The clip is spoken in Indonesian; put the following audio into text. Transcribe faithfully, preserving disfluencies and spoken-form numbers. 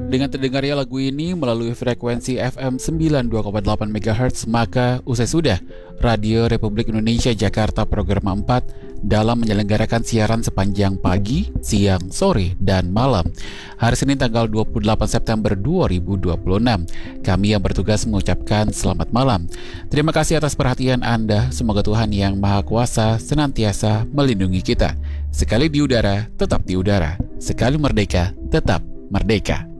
Dengan terdengarnya lagu ini melalui frekuensi F M sembilan puluh dua koma delapan megahertz, maka usai sudah Radio Republik Indonesia Jakarta Program empat dalam menyelenggarakan siaran sepanjang pagi, siang, sore, dan malam. Hari Senin tanggal dua puluh delapan September dua ribu dua puluh enam. Kami yang bertugas mengucapkan selamat malam. Terima kasih atas perhatian Anda. Semoga Tuhan Yang Maha Kuasa senantiasa melindungi kita. Sekali di udara, tetap di udara. Sekali merdeka, tetap merdeka.